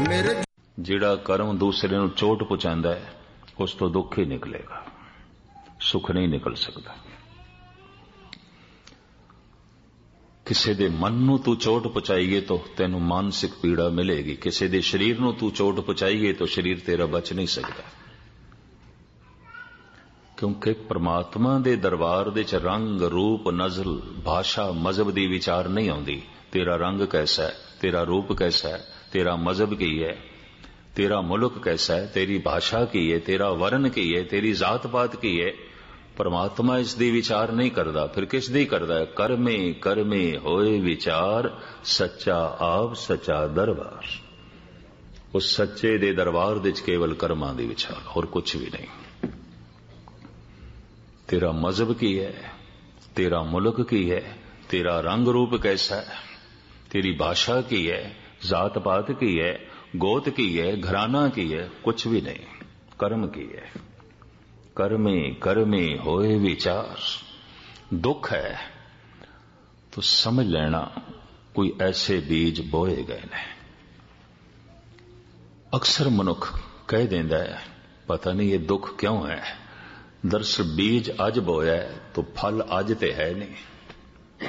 मेरे ਜਿਹੜਾ ਕਰਮ ਦੂਸਰੇ ਨੂੰ ਚੋਟ ਪਹੁੰਚਾਉਂਦਾ ਹੈ ਉਸ ਤੋਂ ਦੁੱਖ ਹੀ ਨਿਕਲੇਗਾ, ਸੁੱਖ ਨਹੀਂ ਨਿਕਲ ਸਕਦਾ। ਕਿਸੇ ਦੇ ਮਨ ਨੂੰ ਤੂੰ ਚੋਟ ਪਹੁੰਚਾਈਏ ਤਾਂ ਤੈਨੂੰ ਮਾਨਸਿਕ ਪੀੜਾ ਮਿਲੇਗੀ, ਕਿਸੇ ਦੇ ਸਰੀਰ ਨੂੰ ਤੂੰ ਚੋਟ ਪਹੁੰਚਾਈਏ ਤਾਂ ਸਰੀਰ ਤੇਰਾ ਬਚ ਨਹੀਂ ਸਕਦਾ। ਕਿਉਂਕਿ ਪ੍ਰਮਾਤਮਾ ਦੇ ਦਰਬਾਰ ਦੇ ਚ ਰੰਗ ਰੂਪ ਨਜ਼ਲ ਭਾਸ਼ਾ ਮਜ਼ਹਬ ਦੀ ਵਿਚਾਰ ਨਹੀਂ ਆਉਂਦੀ। ਤੇਰਾ ਰੰਗ ਕੈਸਾ ਹੈ, ਤੇਰਾ ਰੂਪ ਕੈਸਾ ਹੈ, ਤੇਰਾ ਮਜ਼ਹਬ ਕੀ ਹੈ, ਤੇਰਾ ਮੁਲਕ ਕੈਸਾ ਹੈ, ਤੇਰੀ ਭਾਸ਼ਾ ਕੀ ਹੈ, ਤੇਰਾ ਵਰਨ ਕੀ ਹੈ, ਤੇਰੀ ਜ਼ਾਤ ਪਾਤ ਕੀ ਹੈ। परमात्मा इसकी विचार नहीं करता, फिर किसदी करता है? करमे करमे होए विचार सच्चा आप सच्चा दरबार। उस सच्चे दे दरबार दे केवल कर्मां दी विचार, और कुछ भी नहीं। तेरा मजहब की है, तेरा मुल्क की है, तेरा रंग रूप कैसा है, तेरी भाषा की है, जात पात की है, गोत की है, घराना की है, कुछ भी नहीं। कर्म की है। कर्मे कर्मे होए विचार। दुख है तो समझ लेना कोई ऐसे बीज बोए गए ने। अक्सर मनुख कह देंदा है पता नहीं ये दुख क्यों है। दरअसल बीज अज बोया है तो फल अज ते है नहीं।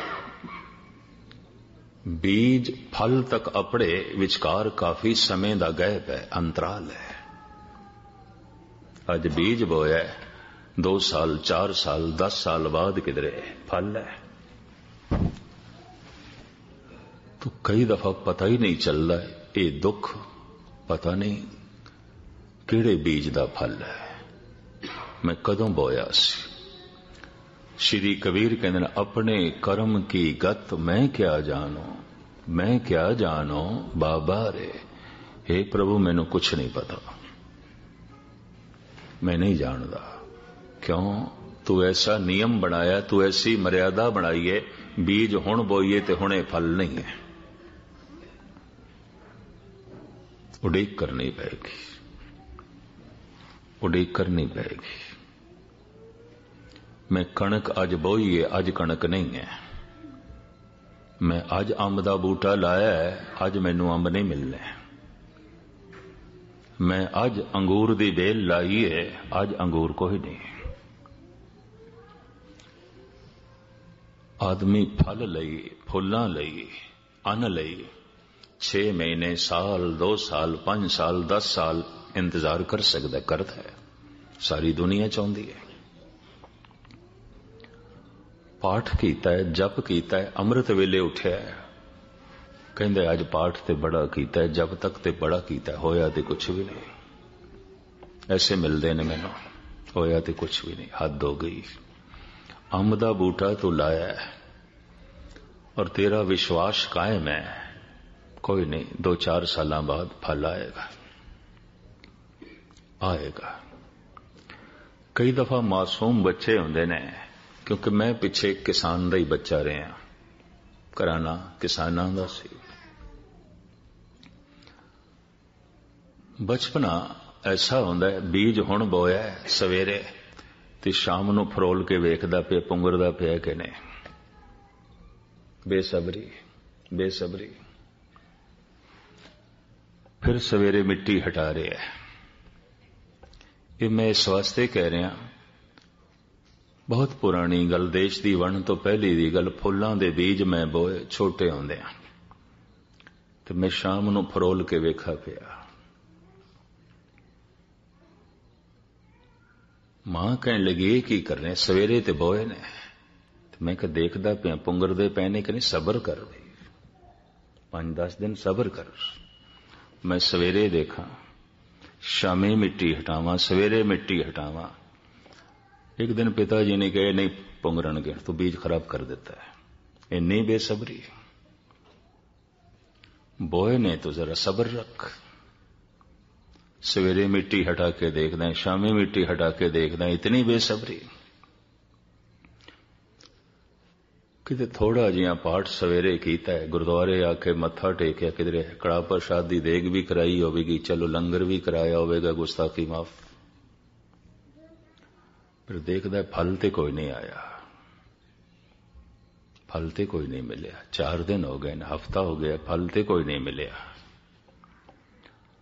बीज फल तक अपने विचकार काफी समय का गैप है, अंतराल है। अज बीज बोया 2 साल 4 साल 10 साल बाद किधरे फल है। तो कई दफा पता ही नहीं चलता ये दुख पता नहीं किहड़े बीज दा फल है, मैं कदों बोया सी। श्री कबीर कहते हैं अपने कर्म की गत मैं क्या जानो, मैं क्या जानो बाबा रे। हे प्रभु मैनू कुछ नहीं पता, मैं नहीं जानता। क्यों? तू ऐसा नियम बनाया, तू ऐसी मर्यादा बनाई है, बीज हुण बोईए ते हुणे फल नहीं है। उड़ीक करनी पड़ेगी, उड़ीक करनी पड़ेगी। मैं कणक अज बोई है, अज कणक नहीं है। मैं अज अंब दा बूटा लाया है, अज मैनू अंब नहीं मिलने। मैं अज अंगूर दी बेल लाई है, अज अंगूर कोई नहीं। आदमी फल लई, फुल्लां लई, अन्न लई 6 महीने, साल, 2 साल, 5 साल, 10 साल इंतजार कर सकता, करता है। सारी दुनिया चाहती है। पाठ कीता है, जप कीता है, अमृत वेले उठ्या है, कहंदे अज पाठ ते बड़ा कीता है, जब तक ते बड़ा कीता, होया ते कुछ भी नहीं। ऐसे मिलते ने मैनू, होया ते कुछ भी नहीं, हद हो गई। अंब दा बूटा तू लाया है और तेरा विश्वास कायम है, कोई नहीं 2-4 साल बाद फल आएगा, आएगा। कई दफा मासूम बच्चे होंदे ने, क्योंकि मैं पिछे किसान दा ही बच्चा रहा, घराना किसानां दा सी। बचपना ऐसा होंदा है, बीज हुण बोया है सवेरे ते शाम नूं फरोल के वेखदा पिया पुंगरदा पिया कि नहीं। बेसबरी बेसबरी। फिर सवेरे मिट्टी हटा रहे है। ये मैं इस वास्ते कह रहा, बहुत पुरानी गल, देश दी वण तो पहली दी गल, फुल्लां दे बीज मैं बोए छोटे होंदे आ ते मैं शाम नूं फरोल के वेखा पिया। मां कहन लगी की करने, सवेरे ते बोए ने। ते मैं देखदा पिया पुंगरदे पए ने कि नहीं, सबर कर भाई, 5-10 दिन सबर कर। मैं सवेरे देखा, शामी मिट्टी हटावां, सवेरे मिट्टी हटावां। एक दिन पिताजी ने कहा नहीं पुंगरनगे, तो बीज खराब कर देता है। इन्नी बेसब्री। बोए ने तो जरा सब्र रख। सवेरे मिट्टी हटा के देखना, शामी मिट्टी हटा के देखना, इतनी बेसब्री। किते थोड़ा जिहा पाठ सवेरे कीता है, गुरुद्वारे आके मत्था टेकिया, किधरे कड़ा प्रसाद दी देग भी कराई होगी, चलो लंगर भी कराया होगा, गुस्ताखी माफ। फिर देखदा फल ते कोई नहीं आया, फल ते कोई नहीं मिले। 4 दिन हो गए, हफ्ता हो गया, फल ते कोई नहीं मिले।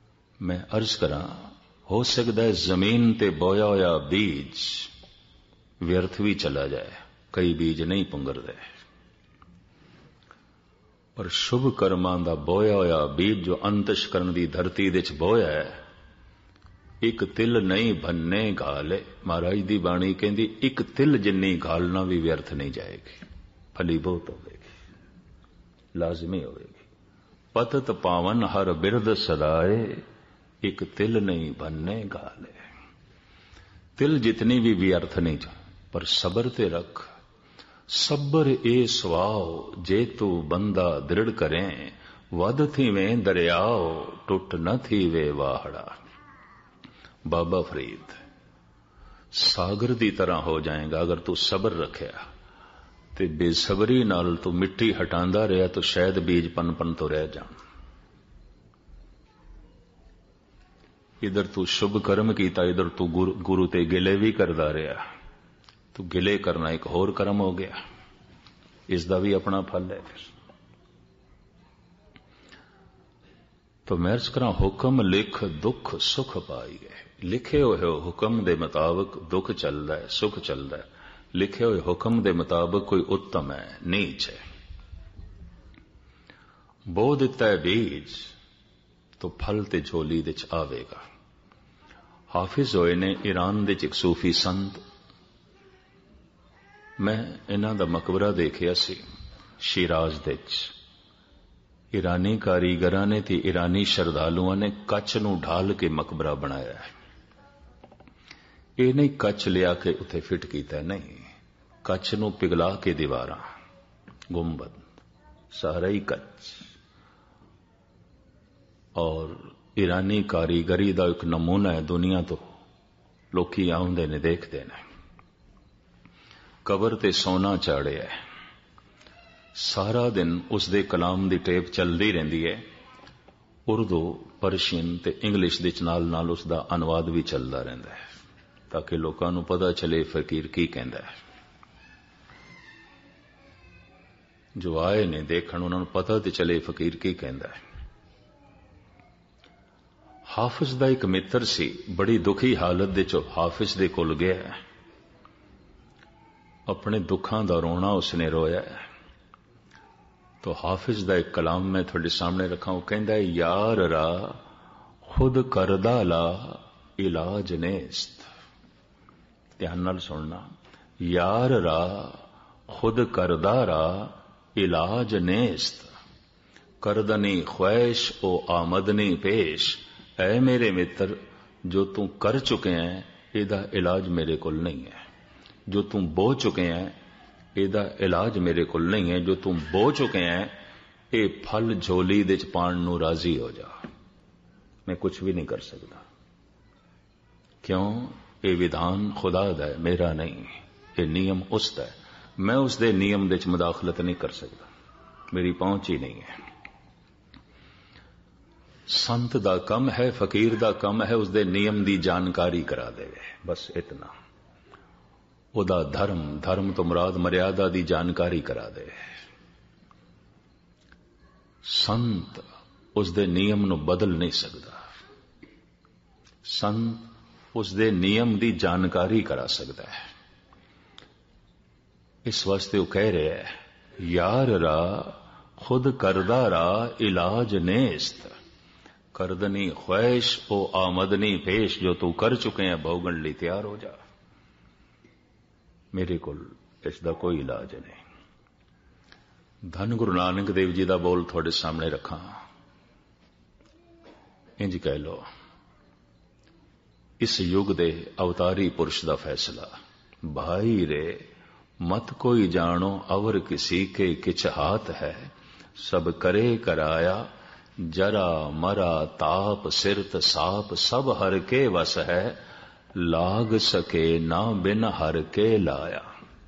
मैं अर्ज करा, हो सकता है जमीन ते बोया होया बीज व्यर्थ भी चला जाए, कई बीज नहीं पुंगरदे, पर शुभ कर्मां दा बोया होया बीज जो अंतशकरण दी धरती दे च बोया है, एक तिल नहीं भन्ने घाले। महाराज दी बाणी कहंदी एक तिल जिन्नी घालना भी व्यर्थ नहीं जाएगी, फलीभूत होगी, लाजमी होगी। पतत पावन हर बिरद सदाए, एक तिल नहीं भन्ने घाले। तिल जितनी भी व्यर्थ नहीं जा, पर सबर ते रख। सबर ए स्वाओ जे तू बंदा दृढ़ करें, वध थी में दरियाओ टुट न थी वे वाहड़ा। बाबा फरीद, सागर की तरह हो जाएगा अगर तू सबर रखिया, ते बेसबरी नाल तू मिट्टी हटांदा रहा तो शायद बीज पन तो रह जान। इधर तू शुभ कर्म कीता, इधर तू गुरु ते गिले भी करदा रहा, तो गिले करना एक होर कर्म हो गया, इसका भी अपना फल है। फिर तो मैं अर्ज करा, हुक्म लिख दुख सुख पाईए। लिखे हुए हुक्म दे मुताबिक दुख चलता है, सुख चलता है। लिखे हुए हुक्म दे मुताबिक कोई उत्तम है, नीच है। बो दिता है बीज तो फल ते झोली दे च आवेगा। हाफिज होए ने ईरान दे च एक सूफी संत, मैं इन्हां दा मकबरा देखिया सी शिराज दे च। ईरानी कारीगरां ने ते ईरानी श्रद्धालुआं ने कच्छ नूं ढाल के मकबरा बनाया है। ये नहीं कच्छ लिया के उत्थे फिट कीता, नहीं, कच्छ नूं पिघला के दीवारां, गुंबद सारा ही कच्छ। और ईरानी कारीगरी का एक नमूना है, दुनिया तो लोकी आउंदे ने देखते ने। कबर ते सोना चाड़िया है, सारा दिन उसदे कलाम दी टेप चलती रहिंदी है। उर्दू, परशियन ते इंग्लिश दे नाल नाल उसदा अनुवाद भी चलता रहिंदा है, ताकि लोकां नूं पता चले फकीर की कहंदा है। जो आए ने देखण उन्हां नूं पता ते चले फकीर की कहंदा है। हाफिज दा एक मित्र सी, बड़ी दुखी हालत दे चो हाफिज दे कोल गया, अपने दुखां दा रोना उसने रोया। तो हाफिज दा एक कलाम मैं थोड़े सामने रखा, वो कहंदा है, यार रा खुद करदा ला इलाज नेस्त। ध्यान नाल सुनना, यार रा खुद करदा रा इलाज नेस्त, करदनी ख्वाहिश ओ आमदनी पेश। ऐ मेरे मित्र, जो तू कर चुके हैं इहदा इलाज मेरे कोल नहीं है। जो तू बो चुके हैं इहदा इलाज मेरे कोल नहीं है। जो तू बो चुके हैं ये फल झोली दे च पाण नूं राजी हो जा, मैं कुछ भी नहीं कर सकता। क्यों? ये विधान खुदा दा है, मेरा नहीं। ये नियम उसदा है, मैं उसदे नियम दे च मुदाखलत नहीं कर सकता, मेरी पहुंच ही नहीं है। संत दा कम है, फकीर दा कम है उसदे नियम दी जानकारी करा देवे, बस इतना। उदा धर्म, धर्म तो मुराद मर्यादा दी जानकारी करा दे। संत उसदे नियम नूं बदल नहीं सकता, संत उसदे नियम दी जानकारी करा सकता है। इस वास्ते वो कह रहे है, यार रा खुद करदा रा इलाज नेस्त, करदनी ख्वाहिश ओ आमदनी पेश। जो तू कर चुके हैं भोगण ली तैयार हो जा, मेरे को इसका कोई इलाज नहीं। धन गुरु नानक देव जी का बोल थोड़े सामने रखा, इंज कह लो, इस युग दे अवतारी पुरुष का फैसला, भाई रे मत कोई जानो अवर किसी के किछ हाथ है, सब करे कराया जरा मरा ताप सिरत साप, सब हर के वस है लाग सके ना बिन हर के लाया।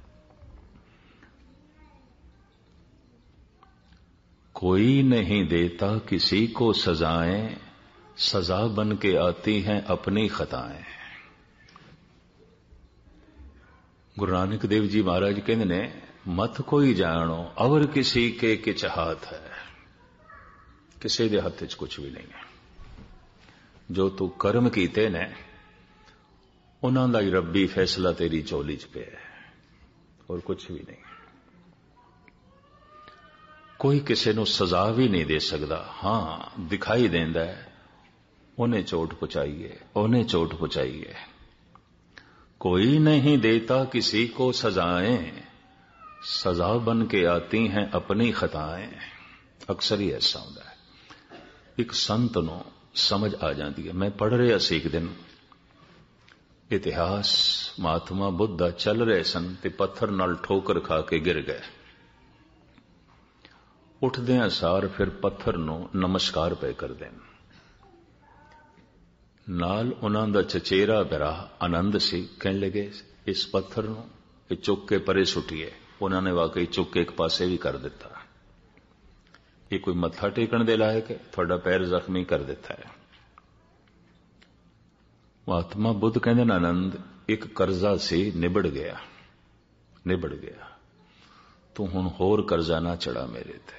कोई नहीं देता किसी को सजाएं, सजा बन के आती हैं अपनी खताएं। गुरु नानक देव जी महाराज कहते ने, मत कोई जानो अवर किसी के किछ हाथ है, किसी दे हथ च कुछ भी नहीं है। ਜੋ ਤੂੰ ਕਰਮ ਕੀਤੇ ਨੇ ਉਹਨਾਂ ਦਾ ਹੀ ਰੱਬੀ ਫੈਸਲਾ ਤੇਰੀ ਝੋਲੀ 'ਚ ਪਿਆ ਹੈ, ਹੋਰ ਕੁਛ ਵੀ ਨਹੀਂ। ਕੋਈ ਕਿਸੇ ਨੂੰ ਸਜ਼ਾ ਵੀ ਨਹੀਂ ਦੇ ਸਕਦਾ। ਹਾਂ, ਦਿਖਾਈ ਦਿੰਦਾ ਹੈ ਉਹਨੇ ਚੋਟ ਪਹੁੰਚਾਈ है, ਉਹਨੇ चोट पहुंचाई है। कोई नहीं देता किसी को सजाएं, सजा बन के आती हैं अपनी खताएं। अक्सर ही ऐसा होता है। एक संत ਨੂੰ समझ आ जाती है। मैं पढ़ ਰਿਹਾ ਸੀ ਇੱਕ ਦਿਨ इतिहास, महात्मा बुद्ध ਦਾ ਚੱਲ ਰਹੇ ਸਨ ਤੇ ਪੱਥਰ ਨਾਲ ਠੋਕਰ ਖਾ ਕੇ ਗਿਰ ਗਏ। ਉੱਠਦਿਆਂ ਸਾਰ ਫਿਰ ਪੱਥਰ ਨੂੰ ਨਮਸਕਾਰ ਪਏ ਕਰਦੇ ਨੇ। ਨਾਲ ਉਹਨਾਂ ਦਾ ਚਚੇਰਾ ਭਰਾ ਆਨੰਦ ਸੀ। ਕਹਿਣ ਲੱਗੇ ਇਸ ਪੱਥਰ ਨੂੰ ਇਹ ਚੁੱਕ ਕੇ ਪਰੇ ਸੁੱਟੀਏ। ਉਹਨਾਂ ਨੇ ਵਾਕਈ ਚੁੱਕ ਕੇ ਇੱਕ ਪਾਸੇ ਵੀ ਕਰ ਦਿੱਤਾ। ਇਹ ਕੋਈ ਮੱਥਾ ਟੇਕਣ ਦੇ ਲਾਇਕ ਹੈ? ਤੁਹਾਡਾ ਪੈਰ ਜ਼ਖਮੀ ਕਰ ਦਿੱਤਾ ਹੈ। ਮਹਾਤਮਾ ਬੁੱਧ ਕਹਿੰਦੇ ਨੇ ਆਨੰਦ, ਇੱਕ ਕਰਜ਼ਾ ਸੀ, ਨਿਬੜ ਗਿਆ, ਨਿਬੜ ਗਿਆ। ਤੂੰ ਹੁਣ ਹੋਰ ਕਰਜ਼ਾ ਨਾ ਚੜਾ ਮੇਰੇ ਤੇ।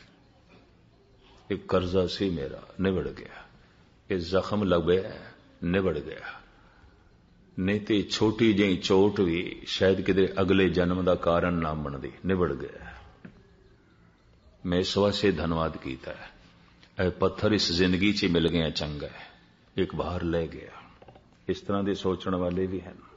ਇੱਕ ਕਰਜ਼ਾ ਸੀ ਮੇਰਾ, ਨਿਬੜ ਗਿਆ। ਇਹ ਜ਼ਖਮ ਲੱਗਿਆ, ਨਿਬੜ ਗਿਆ। ਨਹੀਂ ਤੇ ਛੋਟੀ ਜਿਹੀ ਚੋਟ ਵੀ ਸ਼ਾਇਦ ਕਿਤੇ ਅਗਲੇ ਜਨਮ ਦਾ ਕਾਰਨ ਨਾ ਬਣਦੀ। ਨਿਬੜ ਗਿਆ। ਮੈਂ ਇਸ ਵਾਸਤੇ ਧੰਨਵਾਦ ਕੀਤਾ ਹੈ। ਇਹ ਪੱਥਰ ਇਸ ਜ਼ਿੰਦਗੀ 'ਚ ਮਿਲ ਗਿਆ, ਚੰਗਾ ਹੈ, ਇੱਕ ਬਾਹਰ ਲੈ ਗਿਆ। ਇਸ ਤਰ੍ਹਾਂ ਦੇ ਸੋਚਣ ਵਾਲੇ ਵੀ ਹਨ।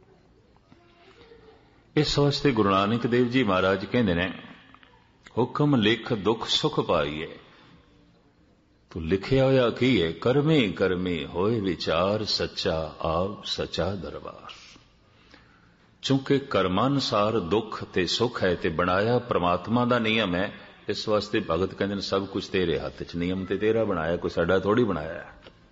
ਇਸ ਵਾਸਤੇ ਗੁਰੂ ਨਾਨਕ ਦੇਵ ਜੀ ਮਹਾਰਾਜ ਕਹਿੰਦੇ ਨੇ, ਹੁਕਮ ਲਿਖ ਦੁੱਖ ਸੁਖ ਪਾਈਏ। ਤੂੰ ਲਿਖਿਆ ਹੋਇਆ ਕੀ ਹੈ? ਕਰਮੇ ਕਰਮੇ ਹੋਏ ਵਿਚਾਰ, ਸੱਚਾ ਆਪ ਸੱਚਾ ਦਰਬਾਰ। ਚੂੰਕਿ ਕਰਮਾਂ ਅਨੁਸਾਰ ਦੁੱਖ ਤੇ ਸੁੱਖ ਹੈ ਤੇ ਬਣਾਇਆ ਪ੍ਰਮਾਤਮਾ ਦਾ ਨਿਯਮ ਹੈ। ਇਸ ਵਾਸਤੇ ਭਗਤ ਕਹਿੰਦੇ ਨੇ ਸਭ ਕੁਝ ਤੇਰੇ ਹੱਥ 'ਚ, ਨਿਯਮ ਤੇ ਤੇਰਾ ਬਣਾਇਆ, ਕੋਈ ਸਾਡਾ ਥੋੜੀ ਬਣਾਇਆ।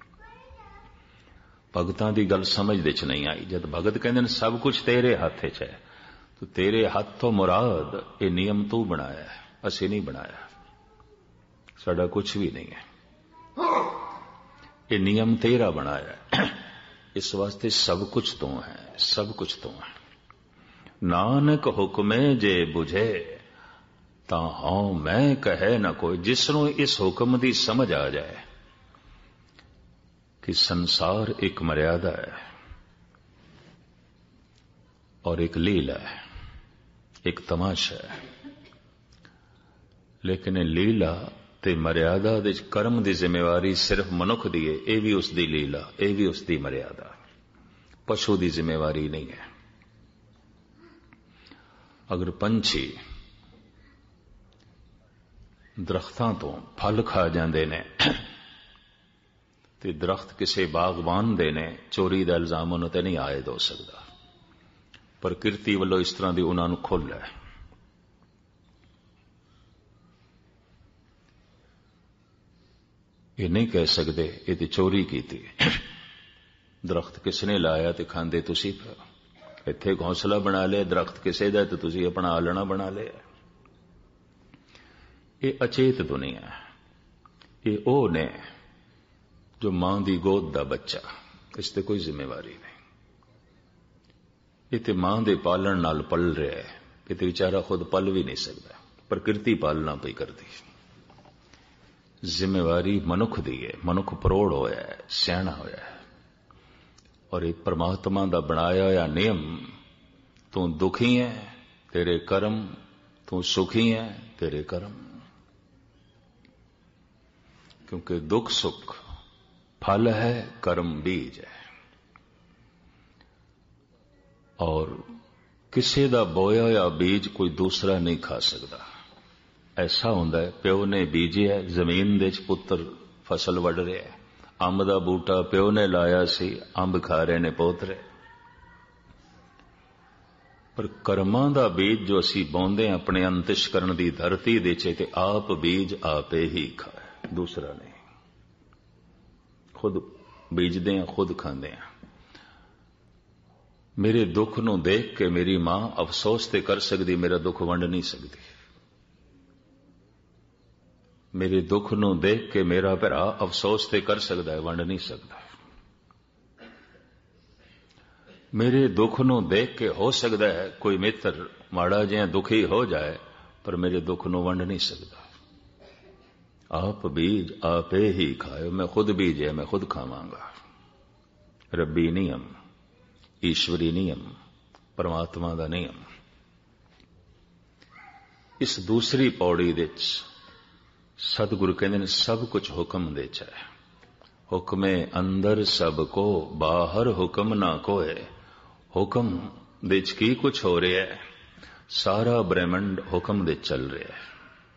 ਭਗਤਾਂ ਦੀ ਗੱਲ ਸਮਝ ਦੇ 'ਚ ਨਹੀਂ ਆਈ। ਜਦ ਭਗਤ ਕਹਿੰਦੇ ਨੇ ਸਭ ਕੁਝ ਤੇਰੇ ਹੱਥ 'ਚ ਹੈ, ਤਾਂ ਤੇਰੇ ਹੱਥ ਤੋਂ ਮੁਰਾਦ ਇਹ ਨਿਯਮ ਤੂੰ ਬਣਾਇਆ, ਅਸੀਂ ਨਹੀਂ ਬਣਾਇਆ, ਸਾਡਾ ਕੁਝ ਵੀ ਨਹੀਂ ਹੈ। ਇਹ ਨਿਯਮ ਤੇਰਾ ਬਣਾਇਆ। ਇਸ ਵਾਸਤੇ ਸਭ ਕੁਝ ਤੋਂ ਹੈ, ਸਭ ਕੁਝ ਤੋਂ ਹੈ। ਨਾਨਕ ਹੁਕਮੇ ਜੇ ਬੁਝੇ ਤਾਂ ਹਉ ਮੈਂ ਕਹੇ ਨਾ ਕੋਈ। ਜਿਸ ਨੂੰ ਇਸ ਹੁਕਮ ਦੀ ਸਮਝ ਆ ਜਾਏ कि संसार एक मर्यादा है और एक लीला है, एक तमाशा है। लेकिन लीला ते मर्यादा दे कर्म की जिम्मेवारी सिर्फ मनुख दी है। यह भी उसकी लीला, यह भी उसकी मर्यादा, पशु की जिम्मेवारी नहीं है। अगर पंछी दरख्तां तो फल खा जाते ने ਤੇ ਦਰਖਤ ਕਿਸੇ ਬਾਗਬਾਨ ਦੇ ਨੇ, ਚੋਰੀ ਦਾ ਇਲਜ਼ਾਮ ਉਹਨਾਂ ਤੇ ਨਹੀਂ ਆਇਦ ਹੋ ਸਕਦਾ। ਪ੍ਰਕਿਰਤੀ ਵੱਲੋਂ ਇਸ ਤਰ੍ਹਾਂ ਦੀ ਉਹਨਾਂ ਨੂੰ ਖੁੱਲ੍ਹ ਹੈ। ਇਹ ਨਹੀਂ ਕਹਿ ਸਕਦੇ ਇਹ ਤੇ ਚੋਰੀ ਕੀਤੀ। ਦਰਖਤ ਕਿਸ ਨੇ ਲਾਇਆ ਤੇ ਖਾਂਦੇ ਤੁਸੀਂ। ਇੱਥੇ ਘੌਂਸਲਾ ਬਣਾ ਲਿਆ, ਦਰਖਤ ਕਿਸੇ ਦਾ ਤੇ ਤੁਸੀਂ ਆਪਣਾ ਆਲਣਾ ਬਣਾ ਲਿਆ। ਇਹ ਅਚੇਤ ਦੁਨੀਆ ਹੈ। ਇਹ ਉਹ ਨੇ जो मां की गोद का बच्चा, इस ते कोई जिम्मेवारी नहीं। ये तो मां के पालन नाल पल रहा है, ये तो बेचारा खुद पल भी नहीं सकता, प्रकृति पालना पई करती। जिम्मेवारी मनुख दी है। मनुख परोड़ होया है, सियाणा होया है। और ये परमात्मा का बनाया होया नियम, तू दुखी है तेरे कर्म, तू सुखी है तेरे कर्म। क्योंकि दुख सुख फल है, कर्म बीज है। और किसी का बोया होया बीज कोई दूसरा नहीं खा सकता। ऐसा होंदा है, प्यो ने बीजिया जमीन दे पुत्र फसल वड़ रहा है। अंब का बूटा प्यो ने लाया सी, अंब खा रहे ने पोतरे। पर कर्मां दा बीज जो असी बोंदे अपने अंतਿਸ਼ਕਰਨ की धरती दे चे ते आप बीज आपे ही खाए, दूसरा नहीं। खुद बीजते हैं, खुद खाते हैं। मेरे दुख नूं देख के मेरी मां अफसोस ते कर सकती, मेरा दुख वंड नहीं सकती। मेरे दुख नूं देख के मेरा भरा अफसोस ते कर सकता है, वंड नहीं सकता। मेरे दुख नूं देख के हो सकता है कोई मित्र माड़ा जिहा दुखी हो जाए, पर मेरे दुख नूं वंड नहीं सकता। आप बीज आपे ही खाओ, मैं खुद बीजे मैं खुद खावांगा। रब्बी नियम, ईश्वरी नियम, परमात्मा दा नियम। इस दूसरी पौड़ी विच सतगुरु कहंदे ने सब कुछ हुक्म दे च है। हुक्मे अंदर सब को, बाहर हुक्म ना कोए। हुक्म दे च की कुछ हो रहा है, सारा ब्रह्मंड हुक्म दे चल रहा है।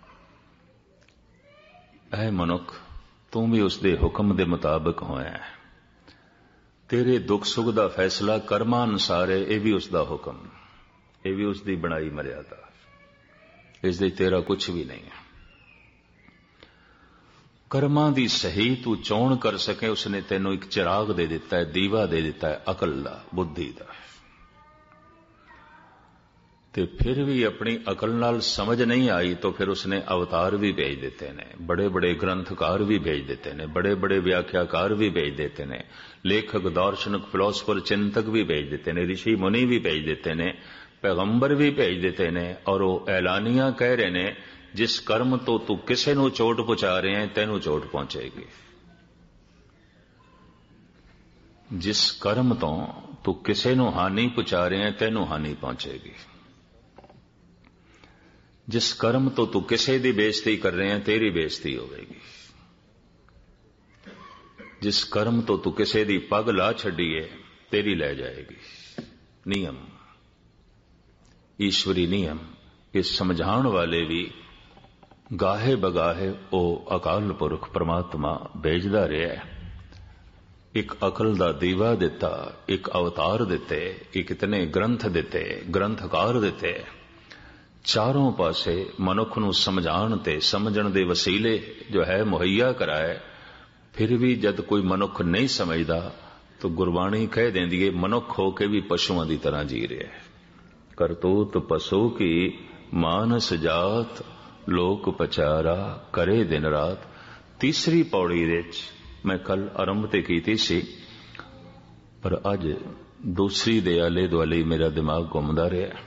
ऐ मनुख, तू भी उसके हुक्म के मुताबिक होया है। तेरे दुख सुख का फैसला कर्मा अनुसार है, यह भी उसका हुक्म, यह भी उसकी बनाई मर्यादा, इसलिए तेरा कुछ भी नहीं है। कर्मा की सही तू चोण कर सके, उसने तेनों एक चिराग दे दिता है, दीवा दे दिता है अकल का, बुद्धि का। ते फिर भी अपनी अकल नाल समझ नहीं आई तो फिर उसने अवतार भी भेज देते ने, बड़े बड़े ग्रंथकार भी भेज देते ने, बड़े बड़े व्याख्याकार भी भेज देते ने, लेखक दार्शनिक फिलोसफर चिंतक भी भेज देते ने, ऋषि मुनि भी भेज देते ने, पैगंबर भी भेज देते ने। और वो ऐलानिया कह रहे ने, जिस कर्म तो तू किसे नू चोट पहुंचा रहे हैं तेनू चोट पहुंचेगी। जिस कर्म तो तू किसे नू हानि पहुंचा रहे हैं तेनू हानि पहुंचेगी। जिस कर्म तो तू किसे दी बेइज्जती कर रहे हैं तेरी बेइज्जती होगी। जिस कर्म तो तू किसे दी पग ला छड़ी है तेरी ले जाएगी। नियम, ईश्वरी नियम, ये समझाने वाले भी गाहे बगाहे ओ अकाल पुरख परमात्मा भेजदा रहा है। एक अकल दा दीवा दिता, एक अवतार दिते, एक इतने ग्रंथ दिते, ग्रंथकार दिते, चारों पासे मनुख नूं समझाण ते समझण दे वसीले जो है मुहैया कराए। फिर भी जद कोई मनुख नहीं समझदा तो गुरबाणी कह देंदी है, मनुख हो के भी पशुओं की तरह जी रहा है। करतूत पशु की मानस जात, लोक पचारा करे दिन रात। तीसरी पौड़ी विच मैं कल आरंभ ते कीती सी, पर अज दूसरी दे आले दुआले मेरा दिमाग घुमदा रहा।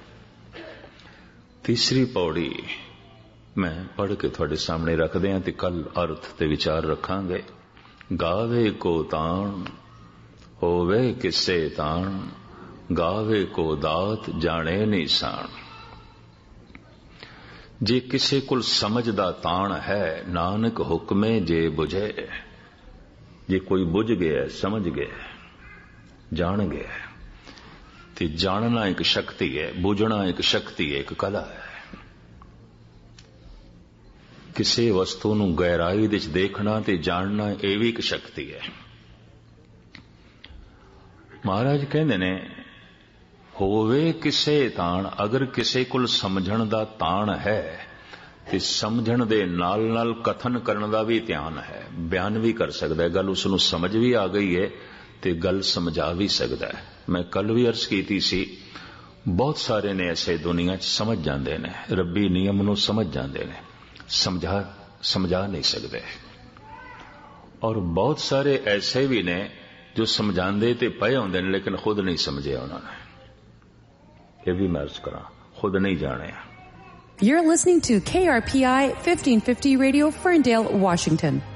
तीसरी पौड़ी मैं पढ़ के थोड़े सामने रख दिया ते कल अर्थ ते विचार रखांगे। गावे को ताण होवे किसे ताण, गावे को दात जाने निशान। जे किसे कुल समझ दा ताण है, नानक हुक्मे जे बुझे। जे कोई बुझ गया, समझ गया, जान गया, ते जानना एक शक्ति है, बुझना एक शक्ति है, एक कला है। किसी वस्तु नूं गहराई विच देखना ते जानना यह भी एक शक्ति है। महाराज कहंदे ने, होवे किसे ताण, अगर किसे कुल समझण दा ताण है ते समझण दे नाल नाल कथन करन दा भी ध्यान है, बयान भी कर सकदा है, गल उसनूं समझ भी आ गई है ते गल समझा भी सकदा है। मैं कल भी अर्ज कीती सी, बहुत सारे ने ऐसे दुनिया च समझ जाते हैं, रब्बी नियम नूं समझ जाते हैं, समझा नहीं सकते। और बहुत सारे ऐसे भी ने जो समझाते ते पए होंदे ने लेकिन खुद नहीं समझे उन्होंने। ये भी मैं अर्ज करा, खुद नहीं जाने। You're listening to KRPI 1550 Radio, Ferndale, Washington.